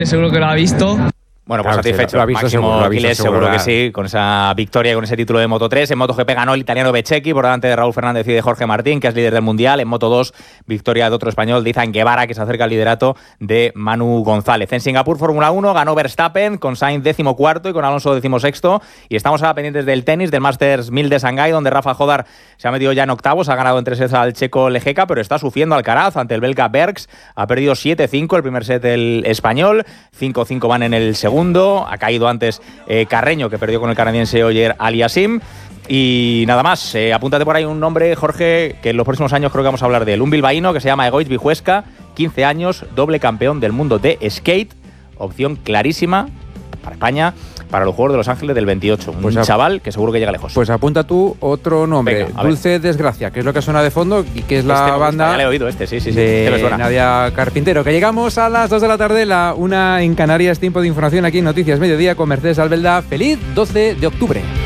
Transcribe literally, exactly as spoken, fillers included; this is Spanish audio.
Seguro que lo ha visto. Bueno, pues Claro, satisfecho. sí, lo ha visto Máximo seguro, lo ha visto Aquiles, seguro, seguro que la- sí, con esa victoria, con ese título de Moto tres. En MotoGP ganó el italiano Bececchi por delante de Raúl Fernández y de Jorge Martín, que es líder del Mundial. En Moto dos, victoria de otro español, de Izan Guevara, que se acerca al liderato de Manu González. En Singapur, Fórmula uno, ganó Verstappen, con Sainz décimo cuarto y con Alonso décimo sexto. Y estamos ahora pendientes del tenis, del Masters mil de Shanghái, donde Rafa Jodar se ha metido ya en octavos, ha ganado en tres sets al checo Lejeca, pero está sufriendo Alcaraz ante el belga Bergs. Ha perdido siete cinco el primer set el español, cinco cinco van en el segundo. Ha caído antes eh, Carreño, que perdió con el canadiense Oyer Aliasim. Y nada más, eh, apúntate por ahí un nombre, Jorge, que en los próximos años creo que vamos a hablar de él. Un bilbaíno que se llama Egoitz Vijuesca, quince años, doble campeón del mundo de skate. Opción clarísima para España, para los Juegos de Los Ángeles del veintiocho. Un Pues a- chaval que seguro que llega lejos. Pues apunta tú otro nombre, Venga, a ver. Dulce Desgracia, que es lo que suena de fondo y que es la Este me gusta, banda ya le he oído este, sí, sí, sí. Este me de suena. Nadia Carpintero. Que llegamos a las dos de la tarde, la una en Canarias, tiempo de información aquí en Noticias Mediodía con Mercedes Albelda. Feliz doce de octubre.